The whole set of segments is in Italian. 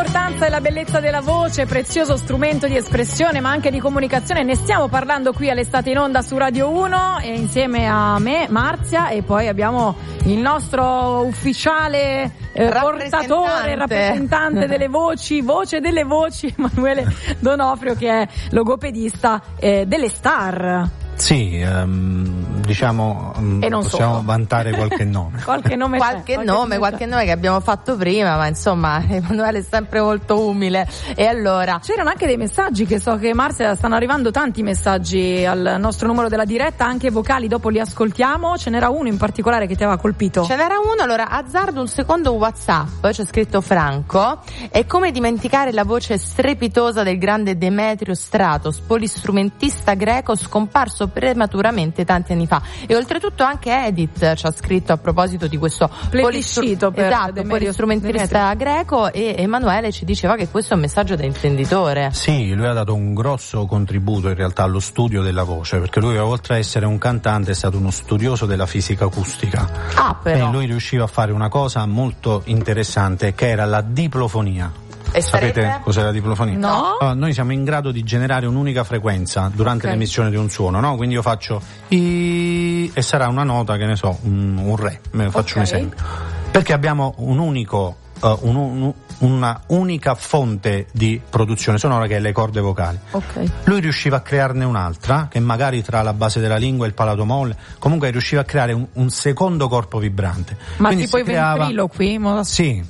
l'importanza e la bellezza della voce, prezioso strumento di espressione ma anche di comunicazione. Ne stiamo parlando qui all'Estate in Onda su Radio 1 e insieme a me, Marzia, e poi abbiamo il nostro ufficiale rappresentante delle voci, voce delle voci, Emanuele Donofrio, che è logopedista delle star. Sì, diciamo possiamo vantare qualche nome. qualche nome che abbiamo fatto prima, ma insomma Emanuele è sempre molto umile. E allora c'erano anche dei messaggi, che so che Marzia, stanno arrivando tanti messaggi al nostro numero della diretta, anche vocali, dopo li ascoltiamo. Ce n'era uno in particolare che ti aveva colpito? Ce n'era uno, allora azzardo un secondo WhatsApp, c'è scritto Franco: è come dimenticare la voce strepitosa del grande Demetrio Stratos, polistrumentista greco scomparso prematuramente tanti anni fa. E oltretutto anche Edith ci ha scritto a proposito di questo polistrumentista greco, e Emanuele ci diceva che questo è un messaggio da intenditore. Sì, lui ha dato un grosso contributo in realtà allo studio della voce, perché lui, oltre a essere un cantante, è stato uno studioso della fisica acustica. Però e lui riusciva a fare una cosa molto interessante, che era la diplofonia. E sapete cos'è la diplofonia? No. Allora, noi siamo in grado di generare un'unica frequenza durante l'emissione di un suono, no? Quindi io faccio e sarà una nota, che ne so, un re, faccio un esempio. Perché abbiamo un unico una unica fonte di produzione sonora, che è le corde vocali. Lui riusciva a crearne un'altra, che magari tra la base della lingua e il palato molle, comunque riusciva a creare un secondo corpo vibrante. Ma quindi tipo i ventriloqui? Sì.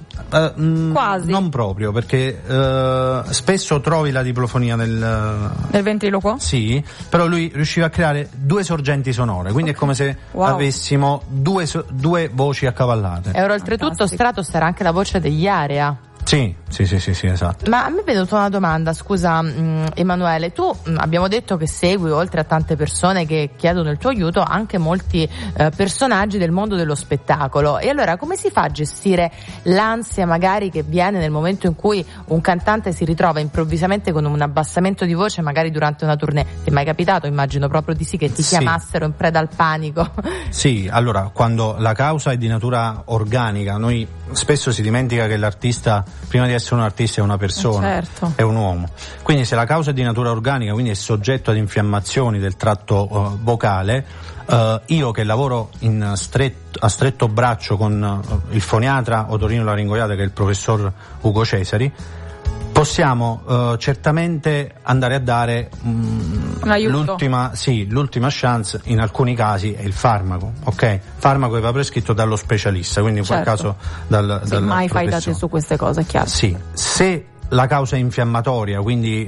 Quasi. Non proprio, perché spesso trovi la diplofonia nel ventriloquo? Sì, però lui riusciva a creare due sorgenti sonore, quindi è come se avessimo due voci accavallate. E oltretutto Stratos era anche la voce degli Area. Sì, esatto. Ma a me è venuta una domanda, scusa Emanuele, tu abbiamo detto che segui, oltre a tante persone che chiedono il tuo aiuto, anche molti personaggi del mondo dello spettacolo, e allora come si fa a gestire l'ansia magari che viene nel momento in cui un cantante si ritrova improvvisamente con un abbassamento di voce, magari durante una tournée? Ti è mai capitato? Immagino proprio di sì, che ti chiamassero in preda al panico. Sì, allora, quando la causa è di natura organica, noi spesso si dimentica che l'artista, prima di essere un artista, è una persona, è un uomo. Quindi se la causa è di natura organica, quindi è soggetto ad infiammazioni del tratto vocale, io che lavoro a stretto braccio con il foniatra otorinolaringoiatra, che è il professor Ugo Cesari, possiamo certamente andare a dare l'ultima chance. In alcuni casi è il farmaco, farmaco che va prescritto dallo specialista, quindi in quel caso dal mai fai professore. date su queste cose, chiaro. Sì, se la causa è infiammatoria, quindi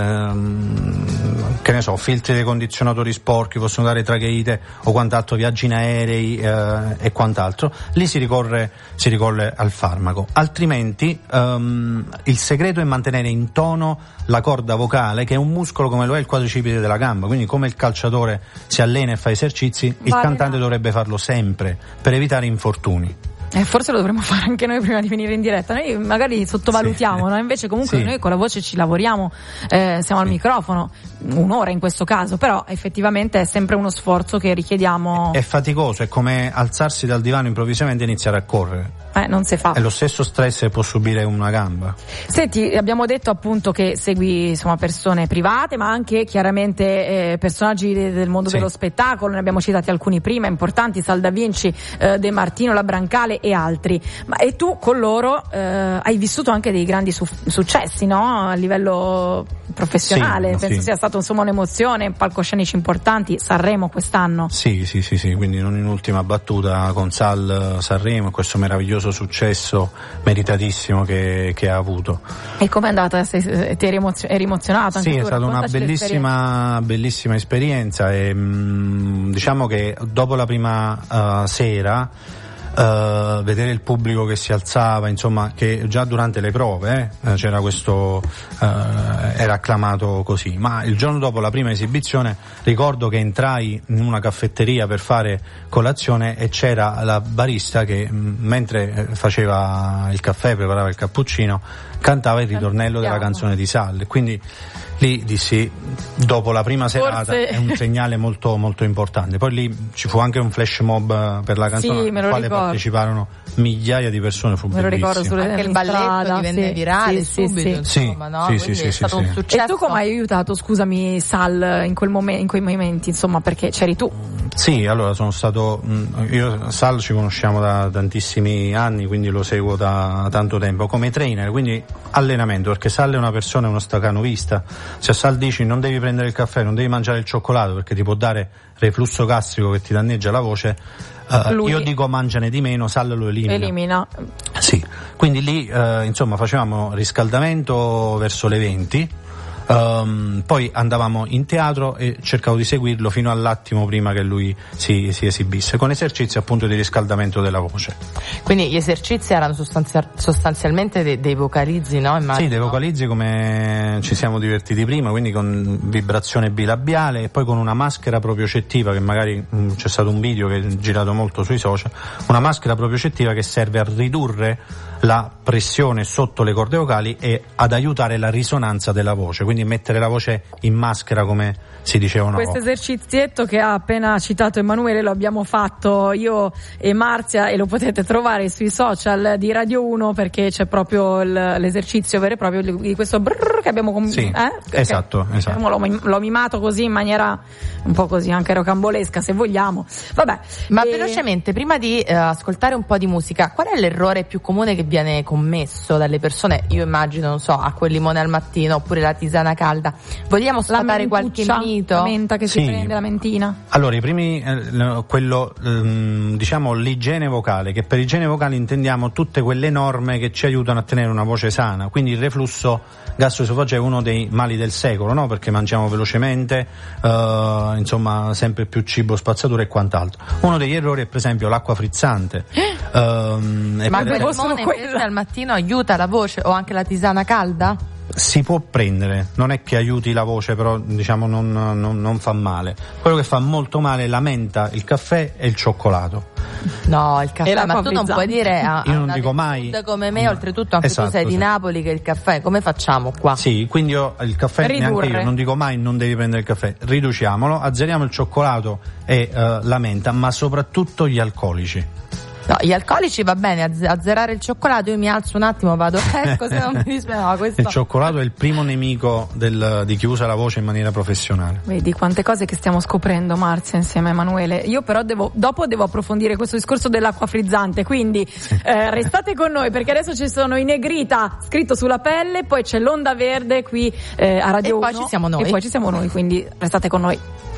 che ne so, filtri dei condizionatori sporchi, possono dare tracheite o quant'altro, viaggi in aerei e quant'altro, lì si ricorre al farmaco. Altrimenti il segreto è mantenere in tono la corda vocale, che è un muscolo come lo è il quadricipite della gamba, quindi come il calciatore si allena e fa esercizi, il cantante dovrebbe farlo sempre per evitare infortuni. Forse lo dovremmo fare anche noi prima di venire in diretta. Noi magari sottovalutiamo, no? Invece comunque noi con la voce ci lavoriamo, siamo al microfono un'ora in questo caso, però effettivamente è sempre uno sforzo che richiediamo. È faticoso, è come alzarsi dal divano improvvisamente e iniziare a correre. Non si fa. È lo stesso stress che può subire una gamba. Senti, abbiamo detto appunto che segui persone private, ma anche chiaramente personaggi del mondo dello spettacolo. Ne abbiamo citati alcuni prima, importanti: Sal Da Vinci, De Martino, La Brancale e altri. E tu con loro hai vissuto anche dei grandi successi, no? A livello professionale. Penso sia stato un'emozione, palcoscenici importanti. Sanremo quest'anno. Sì, quindi non in ultima battuta con Sal Sanremo, questo meraviglioso successo meritatissimo che ha avuto. E com'è andata? Eri emozionato? Anche sì, tu? È stata una bellissima esperienza, e diciamo che dopo la prima sera vedere il pubblico che si alzava, insomma, che già durante le prove c'era questo era acclamato così, ma il giorno dopo la prima esibizione ricordo che entrai in una caffetteria per fare colazione e c'era la barista che mentre faceva il caffè, preparava il cappuccino, cantava il ritornello della canzone di Sal, quindi lì dissi, dopo la prima serata è un segnale molto molto importante. Poi lì ci fu anche un flash mob per la canzone, al quale parteciparono migliaia di persone, fu bellissimo. Me lo ricordo anche il balletto divenne virale subito, insomma, no? Sì, è stato un successo. E tu come hai aiutato, scusami, Sal in quei momenti, insomma, perché c'eri tu? Sì, allora sono stato, io Sal ci conosciamo da tantissimi anni, quindi lo seguo da tanto tempo come trainer, quindi allenamento, perché Sal è una persona, uno stacanovista. Se a Sal dici non devi prendere il caffè, non devi mangiare il cioccolato perché ti può dare reflusso gastrico che ti danneggia la voce, io dico mangiane di meno, Sal lo elimina. Sì, quindi lì insomma facevamo riscaldamento verso le 20. Poi andavamo in teatro e cercavo di seguirlo fino all'attimo prima che lui si esibisse, con esercizi appunto di riscaldamento della voce. Quindi gli esercizi erano sostanzialmente dei vocalizzi, no? Immagino. Sì, dei vocalizzi come ci siamo divertiti prima, quindi con vibrazione bilabiale e poi con una maschera propriocettiva, che magari c'è stato un video che è girato molto sui social, una maschera propriocettiva che serve a ridurre la pressione sotto le corde vocali e ad aiutare la risonanza della voce, quindi mettere la voce in maschera, come si diceva una volta. Questo esercizietto che ha appena citato Emanuele lo abbiamo fatto io e Marzia e lo potete trovare sui social di Radio 1, perché c'è proprio l'esercizio vero e proprio di questo brrr che abbiamo esatto. L'ho mimato così in maniera un po' così anche rocambolesca, se vogliamo. Vabbè. Ma velocemente, prima di ascoltare un po' di musica, qual è l'errore più comune che viene commesso dalle persone? Io immagino, non so, acqua e limone al mattino oppure la tisana calda. Vogliamo sfatare qualche mito? La menta che si prende, la mentina. Allora, i primi, diciamo l'igiene vocale, che per igiene vocale intendiamo tutte quelle norme che ci aiutano a tenere una voce sana. Quindi il reflusso gastroesofageo è uno dei mali del secolo, no? Perché mangiamo velocemente, insomma, sempre più cibo spazzatura e quant'altro. Uno degli errori è per esempio l'acqua frizzante. Ma quel limone al mattino aiuta la voce, o anche la tisana calda? Si può prendere, non è che aiuti la voce, però diciamo non fa male. Quello che fa molto male è la menta, il caffè e il cioccolato. No, il caffè, ma tu non puoi dire io non dico mai come me, oltretutto anche tu sei di Napoli, che il caffè come facciamo qua? Sì, quindi il caffè neanche io non dico mai non devi prendere il caffè, riduciamolo, azzeriamo il cioccolato e la menta, ma soprattutto gli alcolici. No, gli alcolici va bene, azzerare il cioccolato, io mi alzo un attimo, vado così non mi dispiace. Questo... Il cioccolato è il primo nemico di chi usa la voce in maniera professionale. Vedi quante cose che stiamo scoprendo, Marzia, insieme a Emanuele. Io però dopo devo approfondire questo discorso dell'acqua frizzante, quindi restate con noi, perché adesso ci sono i Negrita scritto sulla pelle, poi c'è l'Onda Verde qui a Radio 1 e poi ci siamo noi. E poi ci siamo noi, quindi restate con noi.